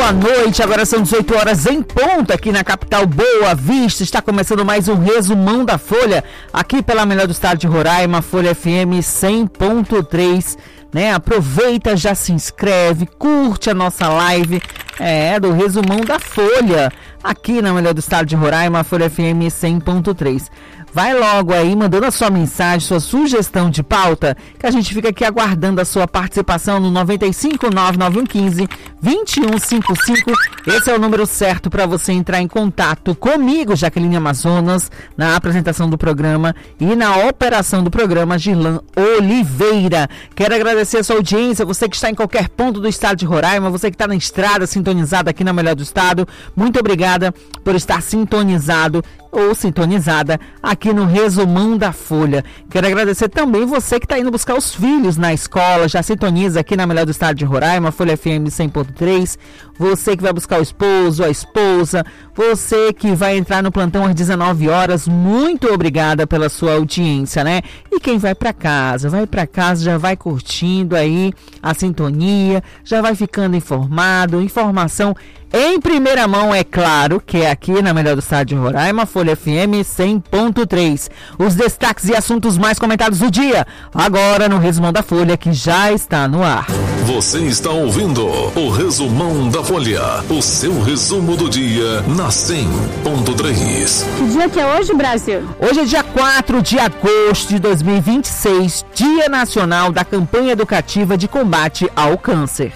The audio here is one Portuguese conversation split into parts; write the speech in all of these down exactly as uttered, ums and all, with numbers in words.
boa noite. Agora são dezoito horas em ponto aqui na capital Boa Vista. Está começando mais um resumão da Folha, aqui pela melhor do estado de Roraima, Folha F M cem ponto três. Né? Aproveita, já se inscreve, curte a nossa live é, do resumão da Folha, aqui na melhor do estado de Roraima, Folha F M cem ponto três. Vai logo aí, mandando a sua mensagem, sua sugestão de pauta, que a gente fica aqui aguardando a sua participação no nove cinco nove nove um um cinco, dois um cinco cinco. Esse é o número certo para você entrar em contato comigo, Jaqueline Amazonas, na apresentação do programa e na operação do programa, Girlan Oliveira. Quero agradecer a sua audiência, você que está em qualquer ponto do estado de Roraima, você que está na estrada, sintonizado aqui na melhor do estado. Muito obrigada por estar sintonizado ou sintonizada aqui no resumão da Folha. Quero agradecer também você que está indo buscar os filhos na escola, já sintoniza aqui na melhor do estado de Roraima, Folha F M cem ponto três. Você que vai buscar o esposo, a esposa, você que vai entrar no plantão às dezenove horas, muito obrigada pela sua audiência, né? E quem vai para casa, vai para casa, já vai curtindo aí a sintonia, já vai ficando informado, informação em primeira mão, é claro, que é aqui na melhor do estado de Roraima, Folha F M cem ponto três. Os destaques e assuntos mais comentados do dia, agora no Resumão da Folha, que já está no ar. Você está ouvindo o Resumão da Folha, o seu resumo do dia na cem ponto três. Que dia que é hoje, Brasil? Hoje é dia quatro de agosto de dois mil e vinte e seis, Dia Nacional da Campanha Educativa de Combate ao Câncer.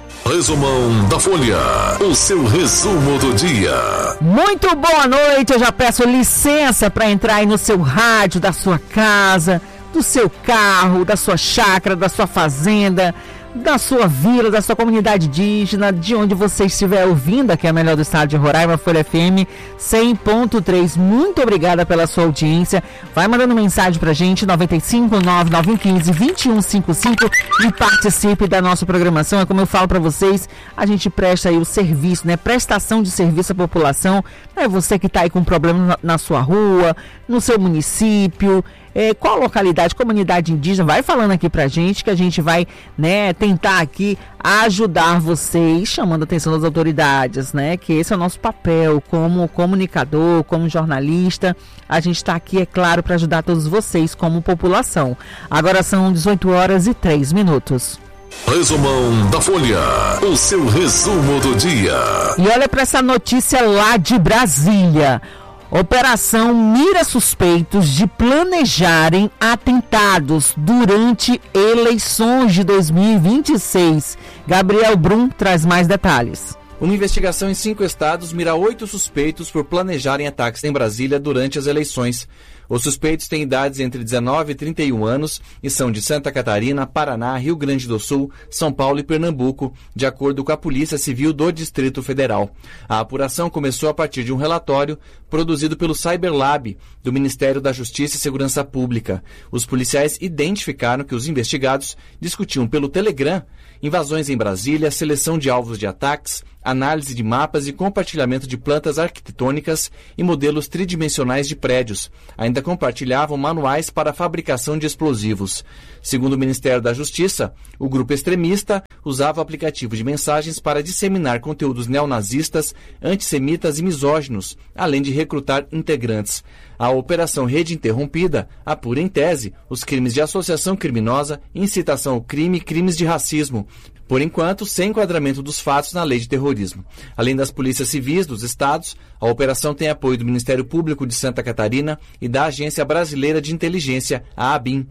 Resumão da Folha, o seu resumo do dia. Muito boa noite, eu já peço licença para entrar aí no seu rádio da sua casa, do seu carro, da sua chácara, da sua fazenda, da sua vila, da sua comunidade indígena, de onde você estiver ouvindo, aqui é a melhor do estado de Roraima, Folha F M cem ponto três. Muito obrigada pela sua audiência. Vai mandando mensagem pra gente, nove cinco nove nove um cinco, dois um cinco cinco, e participe da nossa programação. É como eu falo pra vocês, a gente presta aí o serviço, né? Prestação de serviço à população. É você que tá aí com problema na, na sua rua, no seu município, É, qual localidade, comunidade indígena, vai falando aqui pra gente que a gente vai, né, tentar aqui ajudar vocês, chamando a atenção das autoridades, né, que esse é o nosso papel como comunicador, como jornalista. A gente está aqui, é claro, para ajudar todos vocês como população. Agora são dezoito horas e três minutos. Resumão da Folha, o seu resumo do dia. E olha para essa notícia lá de Brasília. Operação mira suspeitos de planejarem atentados durante eleições de dois mil e vinte e seis. Gabriel Brum traz mais detalhes. Uma investigação em cinco estados mira oito suspeitos por planejarem ataques em Brasília durante as eleições. Os suspeitos têm idades entre dezenove e trinta e um anos e são de Santa Catarina, Paraná, Rio Grande do Sul, São Paulo e Pernambuco, de acordo com a Polícia Civil do Distrito Federal. A apuração começou a partir de um relatório produzido pelo Cyberlab, do Ministério da Justiça e Segurança Pública. Os policiais identificaram que os investigados discutiam pelo Telegram invasões em Brasília, seleção de alvos de ataques, análise de mapas e compartilhamento de plantas arquitetônicas e modelos tridimensionais de prédios. Ainda compartilhavam manuais para a fabricação de explosivos. Segundo o Ministério da Justiça, o grupo extremista usava o aplicativo de mensagens para disseminar conteúdos neonazistas, antissemitas e misóginos, além de recrutar integrantes. A Operação Rede Interrompida apura em tese os crimes de associação criminosa, incitação ao crime e crimes de racismo, por enquanto sem enquadramento dos fatos na lei de terrorismo. Além das polícias civis dos estados, a operação tem apoio do Ministério Público de Santa Catarina e da Agência Brasileira de Inteligência, a ABIN.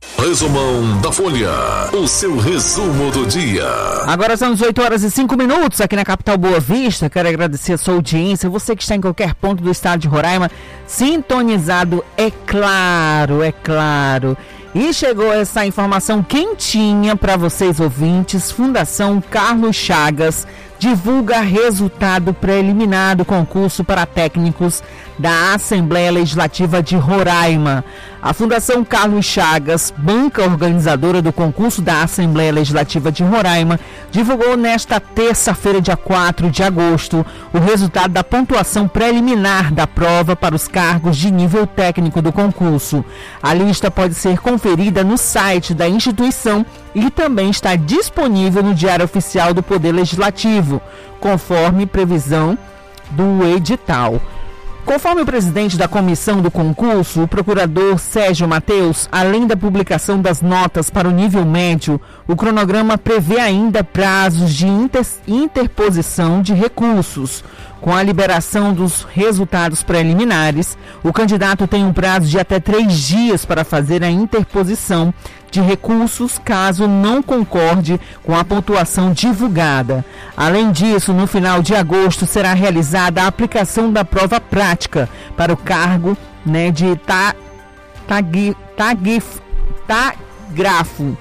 Resumão da Folha, o seu resumo do dia. Agora são dezoito horas e cinco minutos aqui na capital Boa Vista. Quero agradecer a sua audiência, você que está em qualquer ponto do estado de Roraima, sintonizado, é claro, é claro. E chegou essa informação quentinha para vocês ouvintes. Fundação Carlos Chagas divulga resultado preliminar do concurso para técnicos da Assembleia Legislativa de Roraima. A Fundação Carlos Chagas, banca organizadora do concurso da Assembleia Legislativa de Roraima, divulgou nesta terça-feira, dia quatro de agosto, o resultado da pontuação preliminar da prova para os cargos de nível técnico do concurso. A lista pode ser conferida no site da instituição e também está disponível no Diário Oficial do Poder Legislativo, conforme previsão do edital. Conforme o presidente da comissão do concurso, o procurador Sérgio Mateus, além da publicação das notas para o nível médio, o cronograma prevê ainda prazos de inter- interposição de recursos. Com a liberação dos resultados preliminares, o candidato tem um prazo de até três dias para fazer a interposição de recursos caso não concorde com a pontuação divulgada. Além disso, no final de agosto será realizada a aplicação da prova prática para o cargo, né, de ta, tag, tag, tagrafo.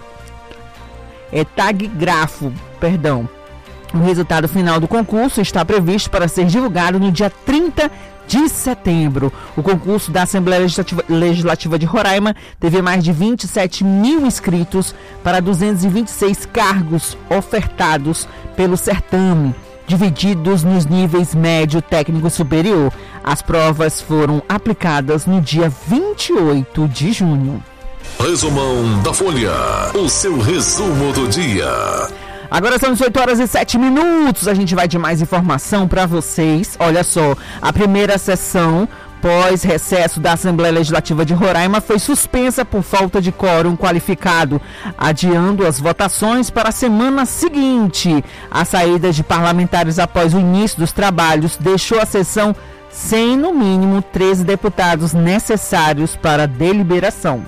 É taggrafo, perdão. O resultado final do concurso está previsto para ser divulgado no dia trinta de setembro. O concurso da Assembleia Legislativa, Legislativa de Roraima teve mais de vinte e sete mil inscritos para duzentos e vinte e seis cargos ofertados pelo certame, divididos nos níveis médio, técnico e superior. As provas foram aplicadas no dia vinte e oito de junho. Resumão da Folha, o seu resumo do dia. Agora são dezoito horas e sete minutos, a gente vai de mais informação para vocês. Olha só, a primeira sessão pós-recesso da Assembleia Legislativa de Roraima foi suspensa por falta de quórum qualificado, adiando as votações para a semana seguinte. A saída de parlamentares após o início dos trabalhos deixou a sessão sem, no mínimo, treze deputados necessários para a deliberação.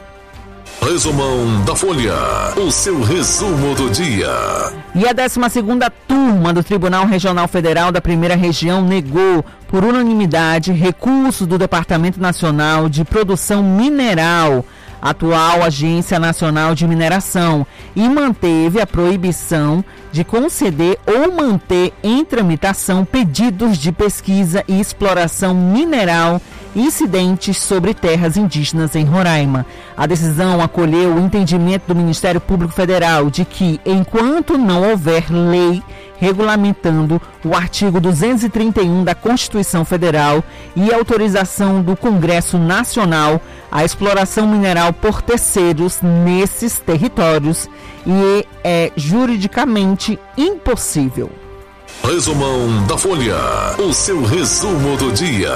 Resumão da Folha, o seu resumo do dia. E a décima segunda turma do Tribunal Regional Federal da Primeira Região negou, por unanimidade, recurso do Departamento Nacional de Produção Mineral, atual Agência Nacional de Mineração, e manteve a proibição de conceder ou manter em tramitação pedidos de pesquisa e exploração mineral incidentes sobre terras indígenas em Roraima. A decisão acolheu o entendimento do Ministério Público Federal de que, enquanto não houver lei regulamentando o artigo duzentos e trinta e um da Constituição Federal e autorização do Congresso Nacional, a exploração mineral por terceiros nesses territórios e é juridicamente impossível. Resumão da Folha, o seu resumo do dia.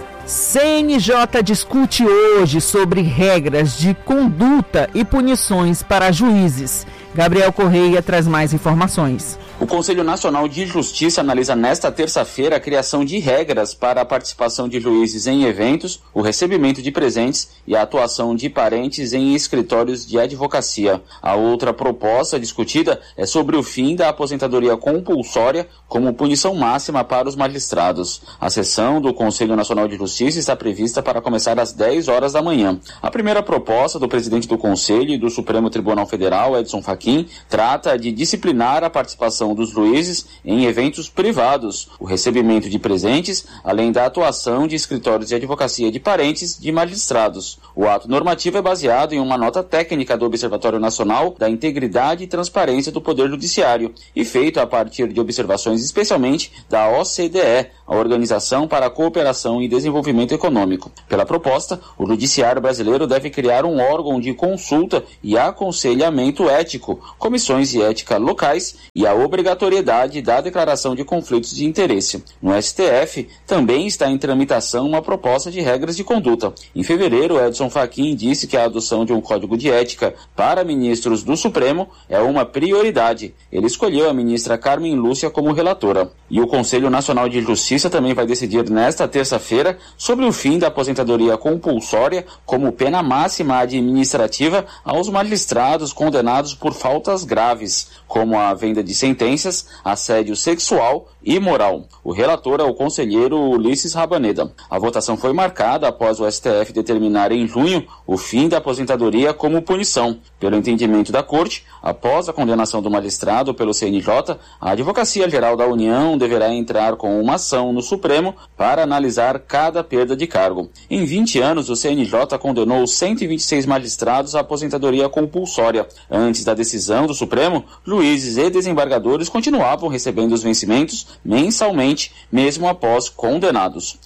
C N J discute hoje sobre regras de conduta e punições para juízes. Gabriel Correia traz mais informações. O Conselho Nacional de Justiça analisa nesta terça-feira a criação de regras para a participação de juízes em eventos, o recebimento de presentes e a atuação de parentes em escritórios de advocacia. A outra proposta discutida é sobre o fim da aposentadoria compulsória como punição máxima para os magistrados. A sessão do Conselho Nacional de Justiça está prevista para começar às dez horas da manhã. A primeira proposta do presidente do Conselho e do Supremo Tribunal Federal, Edson Fachin, trata de disciplinar a participação dos juízes em eventos privados, o recebimento de presentes, além da atuação de escritórios de advocacia de parentes de magistrados. O ato normativo é baseado em uma nota técnica do Observatório Nacional da Integridade e Transparência do Poder Judiciário e feito a partir de observações especialmente da O C D E, a Organização para a Cooperação e Desenvolvimento Econômico. Pela proposta, o Judiciário brasileiro deve criar um órgão de consulta e aconselhamento ético, comissões de ética locais e a obrigatoriedade da declaração de conflitos de interesse. No S T F, também está em tramitação uma proposta de regras de conduta. Em fevereiro, Edson Fachin disse que a adoção de um código de ética para ministros do Supremo é uma prioridade. Ele escolheu a ministra Carmen Lúcia como relatora. E o Conselho Nacional de Justiça também vai decidir nesta terça-feira sobre o fim da aposentadoria compulsória como pena máxima administrativa aos magistrados condenados por faltas graves, como a venda de sentenças, assédio sexual e moral. O relator é o conselheiro Ulisses Rabaneda. A votação foi marcada após o S T F determinar em junho o fim da aposentadoria como punição. Pelo entendimento da Corte, após a condenação do magistrado pelo C N J, a Advocacia Geral da União deverá entrar com uma ação no Supremo para analisar cada perda de cargo. Em vinte anos, o C N J condenou cento e vinte e seis magistrados à aposentadoria compulsória. Antes da decisão do Supremo, juízes e desembargadores continuavam recebendo os vencimentos mensalmente, mesmo após condenados.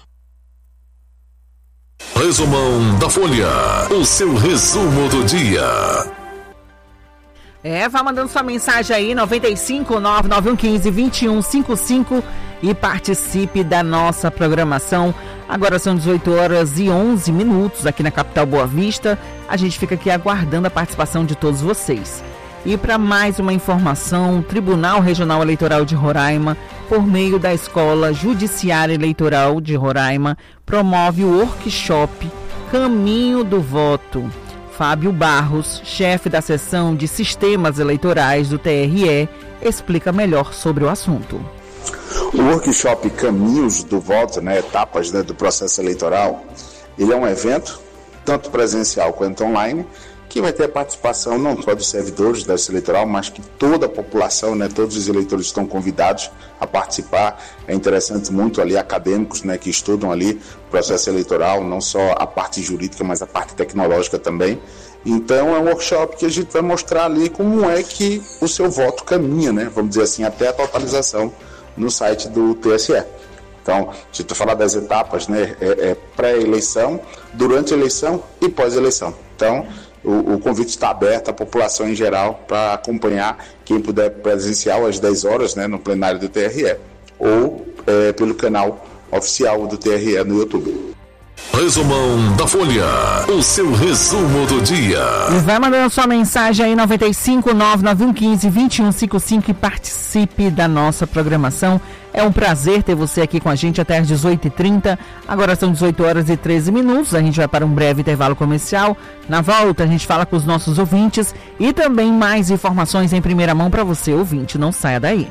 Resumão da Folha, o seu resumo do dia. É, vá mandando sua mensagem aí, noventa e cinco, nove nove um um cinco, dois um cinco cinco e participe da nossa programação. Agora são dezoito horas e onze minutos aqui na capital Boa Vista. A gente fica aqui aguardando a participação de todos vocês. E para mais uma informação, o Tribunal Regional Eleitoral de Roraima, por meio da Escola Judiciária Eleitoral de Roraima, promove o workshop Caminho do Voto. Fábio Barros, chefe da seção de sistemas eleitorais do T R E, explica melhor sobre o assunto. O workshop Caminhos do Voto, né, etapas, né, do processo eleitoral, ele é um evento, tanto presencial quanto online, que vai ter a participação não só dos servidores da justiça eleitoral, mas que toda a população, né, todos os eleitores estão convidados a participar. É interessante muito ali acadêmicos, né, que estudam ali o processo eleitoral, não só a parte jurídica, mas a parte tecnológica também. Então é um workshop que a gente vai mostrar ali como é que o seu voto caminha, né, vamos dizer assim, até a totalização no site do T S E. Então, a gente vai falar das etapas, né, é, é pré-eleição, durante a eleição e pós-eleição. Então, O, o convite está aberto à população em geral para acompanhar, quem puder presencial às dez horas, né, no plenário do T R E, ou é, pelo canal oficial do T R E no YouTube. Resumão da Folha, o seu resumo do dia. E vai mandando sua mensagem aí, noventa e cinco, nove nove um um cinco, dois um cinco cinco, e participe da nossa programação. É um prazer ter você aqui com a gente até às dezoito e trinta. Agora são dezoito horas e treze minutos. A gente vai para um breve intervalo comercial. Na volta, a gente fala com os nossos ouvintes e também mais informações em primeira mão para você, ouvinte. Não saia daí.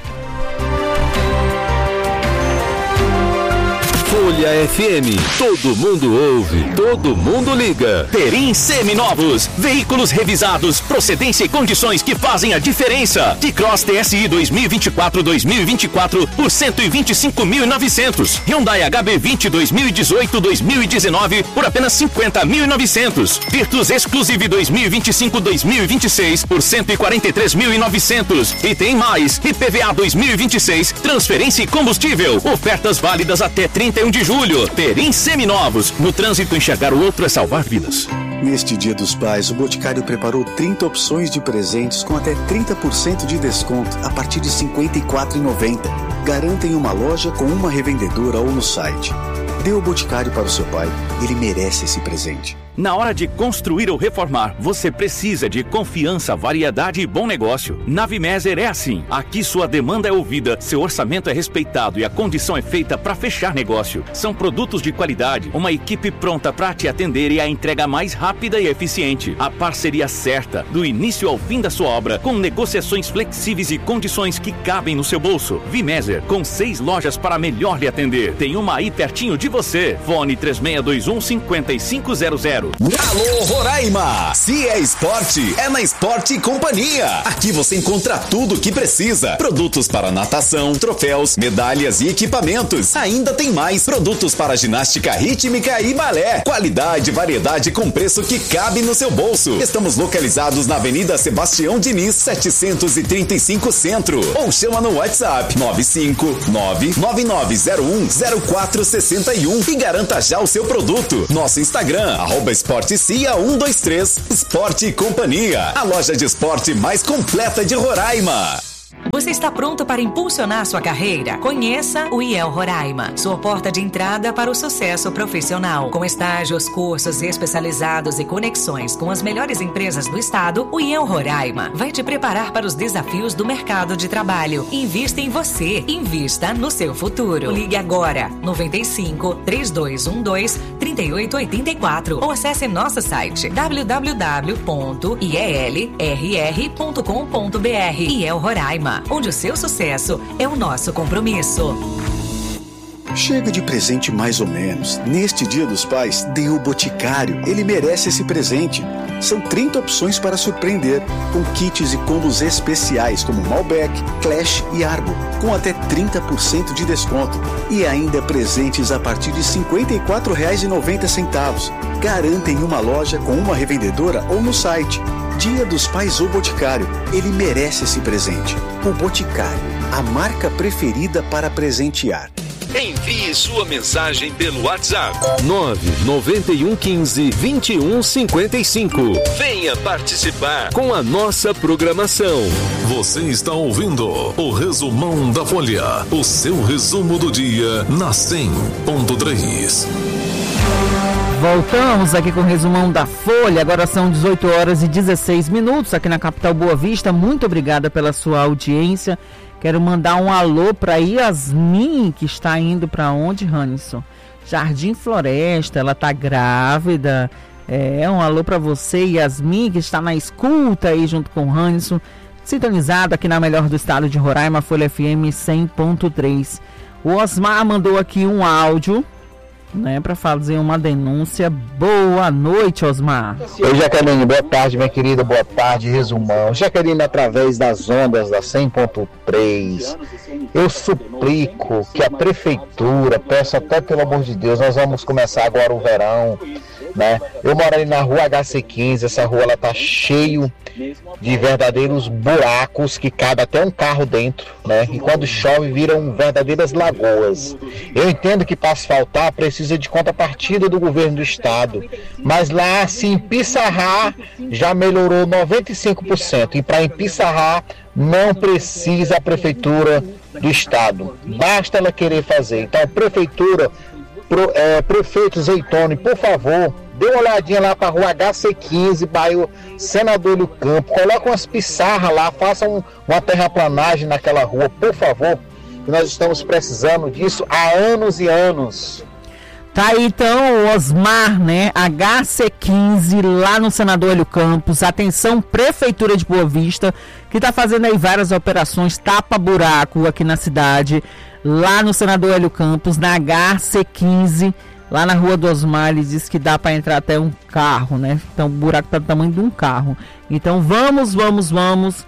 Folha F M, todo mundo ouve, todo mundo liga. Terim Seminovos, veículos revisados, procedência e condições que fazem a diferença. T-Cross T S I dois mil e vinte e quatro dois mil e vinte e quatro por cento e vinte e cinco mil e novecentos. Hyundai H B vinte dois mil e dezoito dois mil e dezenove por apenas cinquenta mil e novecentos. Virtus Exclusive dois mil e vinte e cinco dois mil e vinte e seis por cento e quarenta e três mil e novecentos. E tem mais, I P V A dois mil e vinte e seis, transferência e combustível. Ofertas válidas até trinta e um de julho. Terim Seminovos. No trânsito, enxergar o outro é salvar vidas. Neste Dia dos Pais, o Boticário preparou trinta opções de presentes com até trinta por cento de desconto a partir de cinquenta e quatro reais e noventa centavos. Garanta em uma loja com uma revendedora ou no site. Dê o Boticário para o seu pai. Ele merece esse presente. Na hora de construir ou reformar, você precisa de confiança, variedade e bom negócio. Na Vimeser é assim. Aqui sua demanda é ouvida, seu orçamento é respeitado e a condição é feita para fechar negócio. São produtos de qualidade, uma equipe pronta para te atender e a entrega mais rápida e eficiente. A parceria certa, do início ao fim da sua obra, com negociações flexíveis e condições que cabem no seu bolso. Vimeser, com seis lojas para melhor lhe atender. Tem uma aí pertinho de você. Fone três seis dois um, cinco cinco zero zero. Alô Roraima! Se é esporte, é na Esporte Companhia. Aqui você encontra tudo o que precisa. Produtos para natação, troféus, medalhas e equipamentos. Ainda tem mais produtos para ginástica rítmica e balé. Qualidade e variedade com preço que cabe no seu bolso. Estamos localizados na Avenida Sebastião Diniz, setecentos e trinta e cinco Centro. Ou chama no WhatsApp nove cinco nove, nove nove zero um, zero quatro seis um e garanta já o seu produto. Nosso Instagram, arroba Esporte Cia um dois três. Esporte Companhia, a loja de esporte mais completa de Roraima. Você está pronto para impulsionar sua carreira? Conheça o I E L Roraima, sua porta de entrada para o sucesso profissional. Com estágios, cursos especializados e conexões com as melhores empresas do estado, o I E L Roraima vai te preparar para os desafios do mercado de trabalho. Invista em você, invista no seu futuro. Ligue agora, noventa e cinco, três dois um dois, três oito oito quatro ou acesse nosso site w w w ponto i e l r r ponto com ponto b r. I E L Roraima, onde o seu sucesso é o nosso compromisso. Chega de presente mais ou menos. Neste Dia dos Pais, dê o Boticário. Ele merece esse presente. São trinta opções para surpreender, com kits e combos especiais como Malbec, Clash e Arbo, com até trinta por cento de desconto. E ainda presentes a partir de cinquenta e quatro reais e noventa centavos. Garanta em uma loja com uma revendedora ou no site. Dia dos Pais ou Boticário. Ele merece esse presente. O Boticário, a marca preferida para presentear. Envie sua mensagem pelo WhatsApp nove nove um um cinco, vinte e um cinquenta e cinco. Venha participar com a nossa programação. Você está ouvindo o Resumão da Folha, o seu resumo do dia na cem ponto três. Voltamos aqui com o Resumão da Folha, agora são dezoito horas e dezesseis minutos aqui na capital Boa Vista. Muito obrigada pela sua audiência. Quero mandar um alô para Yasmin, que está indo para onde, Hanison? Jardim Floresta, ela está grávida. É, um alô para você, Yasmin, que está na escuta aí junto com o Hanison, sintonizado aqui na melhor do estado de Roraima, Folha F M cem ponto três. O Osmar mandou aqui um áudio, né, para fazer uma denúncia. Boa noite, Osmar. Oi, Jaqueline, boa tarde, minha querida, boa tarde, Resumão. Jaqueline, através das ondas da cem ponto três, eu suplico que a prefeitura, peço até pelo amor de Deus, nós vamos começar agora o verão, né? Eu moro ali na rua H C quinze, essa rua ela tá cheio de verdadeiros buracos que cabe até um carro dentro, né? E quando chove viram verdadeiras lagoas. Eu entendo que para asfaltar precisa de contrapartida do governo do estado, mas lá se empissarrar já melhorou noventa e cinco por cento, e para empissarrar não precisa a prefeitura do estado, basta ela querer fazer. Então, prefeitura, pro, é, prefeito Zeitone, por favor, dê uma olhadinha lá para a rua H C quinze, bairro Senador do Campo, coloca umas pissarras lá, faça um, uma terraplanagem naquela rua, por favor, que nós estamos precisando disso há anos e anos. Tá aí então o Osmar, né? H C quinze, lá no Senador Hélio Campos. Atenção, Prefeitura de Boa Vista, que tá fazendo aí várias operações tapa-buraco aqui na cidade. Lá no Senador Hélio Campos, na H C quinze, lá na Rua do Osmar, ele diz que dá para entrar até um carro, né? Então o buraco tá do tamanho de um carro. Então vamos, vamos, vamos,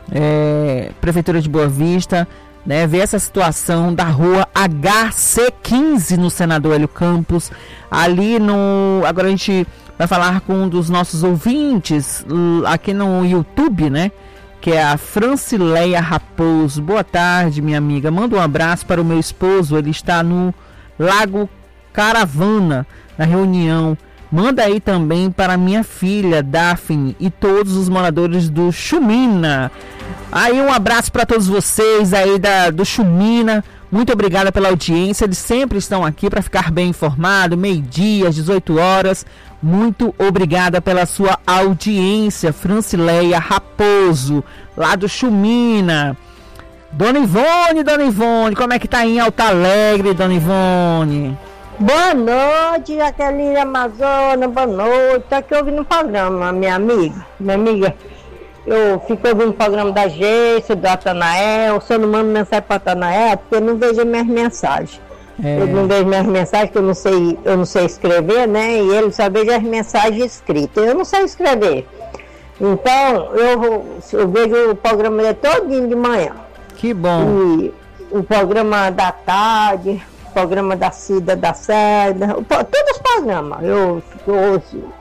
é, Prefeitura de Boa Vista, né, ver essa situação da rua H C quinze no Senador Hélio Campos, ali no... Agora a gente vai falar com um dos nossos ouvintes aqui no YouTube, né, que é a Francileia Raposo. Boa tarde, minha amiga, manda um abraço para o meu esposo, ele está no Lago Caravana, na reunião. Manda aí também para minha filha Daphne e todos os moradores do Chumina. Aí um abraço para todos vocês aí da, do Chumina. Muito obrigada pela audiência. Eles sempre estão aqui para ficar bem informado. Meio-dia, às dezoito horas. Muito obrigada pela sua audiência, Francileia Raposo, lá do Chumina. Dona Ivone, Dona Ivone, como é que tá aí em Alto Alegre, Dona Ivone? Boa noite, Jaqueline Amazônia, boa noite. Tô aqui ouvindo o programa, minha amiga. Minha amiga, eu fico ouvindo o programa da agência, do Atanael. Se eu não mando mensagem para o Atanael, porque eu não vejo minhas mensagens. É. Eu não vejo minhas mensagens, porque eu não sei, eu não sei escrever, né? E ele só vejo as mensagens escritas. Eu não sei escrever. Então, eu, eu vejo o programa dele todinho de manhã. Que bom. E o programa da tarde, o programa da Cida da Seda, todos os programas. Eu, eu,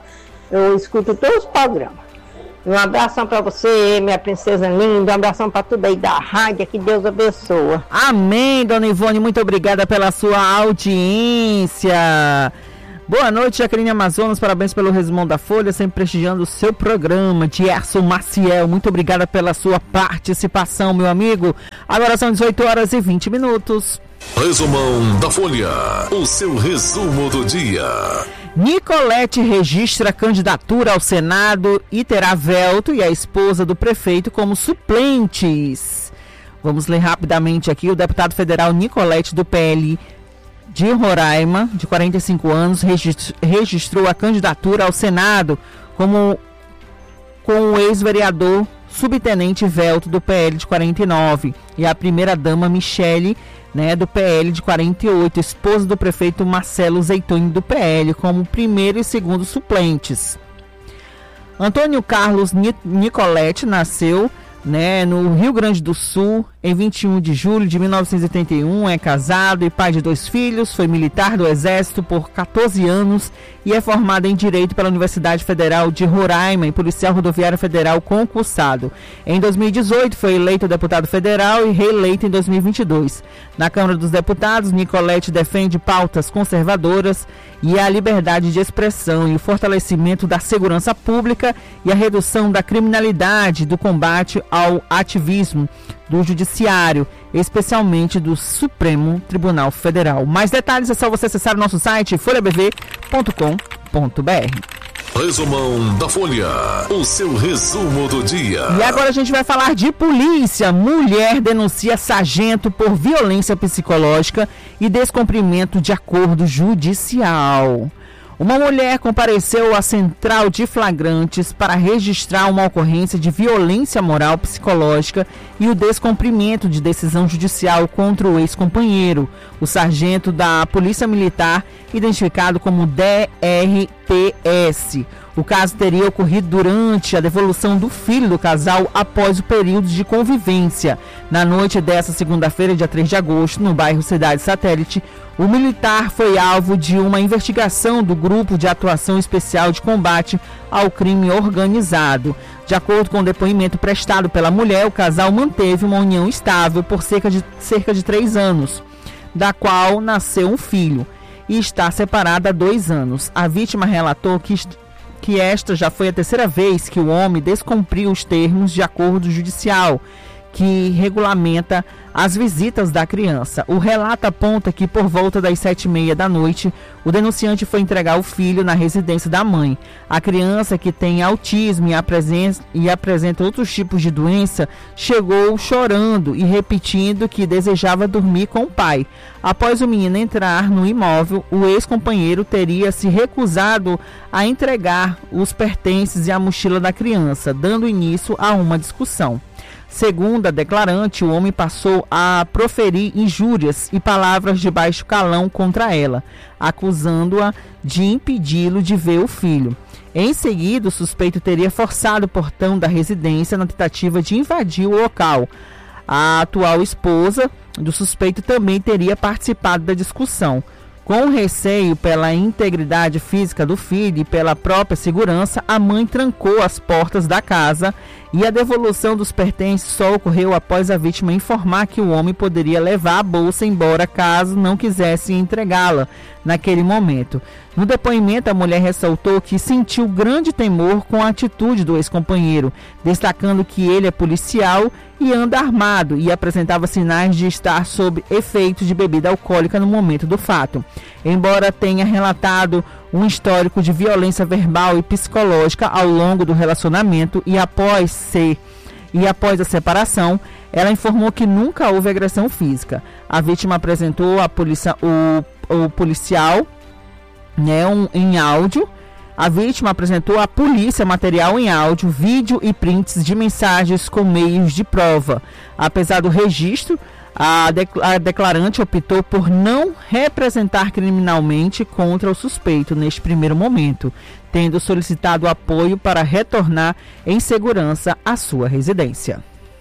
eu escuto todos os programas. Um abração para você, minha princesa linda. Um abração para tudo aí da rádio. Que Deus abençoe. Amém, Dona Ivone. Muito obrigada pela sua audiência. Boa noite, Jaqueline Amazonas. Parabéns pelo Resumão da Folha, sempre prestigiando o seu programa. Dierson Maciel, muito obrigada pela sua participação, meu amigo. Agora são dezoito horas e vinte minutos. Resumão da Folha, o seu resumo do dia. Nicolete registra candidatura ao Senado e terá Velto e a esposa do prefeito como suplentes. Vamos ler rapidamente aqui. O deputado federal Nicolete, do P L de Roraima, de quarenta e cinco anos, registrou a candidatura ao Senado como com o ex-vereador subtenente Velto, do P L de quarenta e nove, e a primeira-dama Michele, né, do P L de quarenta e oito, esposa do prefeito Marcelo Zeitone, do P L, como primeiro e segundo suplentes. Antônio Carlos Nicolete nasceu, né, no Rio Grande do Sul em vinte e um de julho de mil novecentos e oitenta e um, é casado e pai de dois filhos, foi militar do Exército por catorze anos e é formado em Direito pela Universidade Federal de Roraima e policial rodoviário federal concursado. Em dois mil e dezoito foi eleito deputado federal e reeleito em dois mil e vinte e dois. Na Câmara dos Deputados, Nicolete defende pautas conservadoras e a liberdade de expressão e o fortalecimento da segurança pública e a redução da criminalidade, do combate ao ativismo do Judiciário, especialmente do Supremo Tribunal Federal. Mais detalhes é só você acessar o nosso site folha b v ponto com ponto b r. Resumão da Folha, o seu resumo do dia. E agora a gente vai falar de polícia. Mulher denuncia sargento por violência psicológica e descumprimento de acordo judicial. Uma mulher compareceu à central de flagrantes para registrar uma ocorrência de violência moral psicológica e o descumprimento de decisão judicial contra o ex-companheiro, o sargento da Polícia Militar, identificado como D R P S. O caso teria ocorrido durante a devolução do filho do casal após o período de convivência. Na noite dessa segunda-feira, dia três de agosto, no bairro Cidade Satélite, o militar foi alvo de uma investigação do Grupo de Atuação Especial de Combate ao Crime Organizado. De acordo com o depoimento prestado pela mulher, o casal manteve uma união estável por cerca de, cerca de três anos, da qual nasceu um filho, e está separada há dois anos. A vítima relatou que, que esta já foi a terceira vez que o homem descumpriu os termos de acordo judicial que regulamenta as visitas da criança. O relato aponta que por volta das sete e meia da noite, o denunciante foi entregar o filho na residência da mãe. A criança, que tem autismo e apresenta, e apresenta outros tipos de doença, chegou chorando e repetindo que desejava dormir com o pai. Após o menino entrar no imóvel, o ex-companheiro teria se recusado a entregar os pertences e a mochila da criança, dando início a uma discussão. Segundo a declarante, o homem passou a proferir injúrias e palavras de baixo calão contra ela, acusando-a de impedi-lo de ver o filho. Em seguida, o suspeito teria forçado o portão da residência na tentativa de invadir o local. A atual esposa do suspeito também teria participado da discussão. Com receio pela integridade física do filho e pela própria segurança, a mãe trancou as portas da casa e a devolução dos pertences só ocorreu após a vítima informar que o homem poderia levar a bolsa embora caso não quisesse entregá-la naquele momento. No depoimento, a mulher ressaltou que sentiu grande temor com a atitude do ex-companheiro, destacando que ele é policial e anda armado e apresentava sinais de estar sob efeito de bebida alcoólica no momento do fato. Embora tenha relatado um histórico de violência verbal e psicológica ao longo do relacionamento e após ser e após a separação, ela informou que nunca houve agressão física. A vítima apresentou a polícia, o, o policial, né, um, em áudio. A vítima apresentou à polícia material em áudio, vídeo e prints de mensagens com meios de prova. Apesar do registro, a, de, a declarante optou por não representar criminalmente contra o suspeito neste primeiro momento, tendo solicitado apoio para retornar em segurança à sua residência.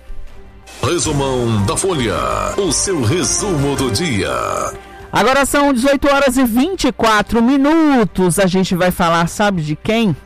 Resumão da Folha, o seu resumo do dia. Agora são dezoito horas e vinte e quatro minutos. A gente vai falar, sabe de quem?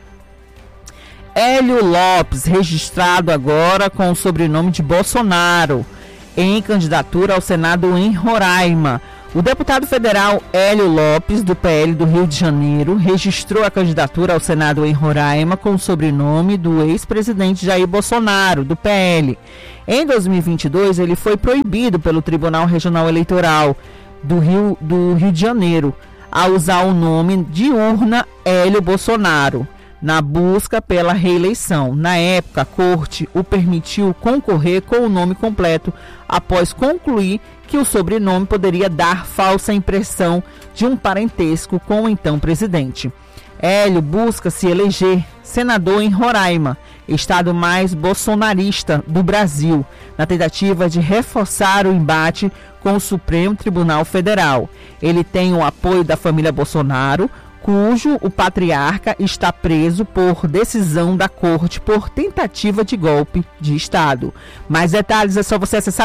Hélio Lopes, registrado agora com o sobrenome de Bolsonaro, em candidatura ao Senado em Roraima. O deputado federal Hélio Lopes, do P L do Rio de Janeiro, registrou a candidatura ao Senado em Roraima com o sobrenome do ex-presidente Jair Bolsonaro, do P L. Em dois mil e vinte e dois, ele foi proibido pelo Tribunal Regional Eleitoral do Rio, do Rio de Janeiro a usar o nome de urna Hélio Bolsonaro na busca pela reeleição. Na época, a corte o permitiu concorrer com o nome completo após concluir que o sobrenome poderia dar falsa impressão de um parentesco com o então presidente. Hélio busca se eleger senador em Roraima, estado mais bolsonarista do Brasil, na tentativa de reforçar o embate com o Supremo Tribunal Federal. Ele tem o apoio da família Bolsonaro, cujo o patriarca está preso por decisão da corte por tentativa de golpe de Estado. Mais detalhes é só você acessar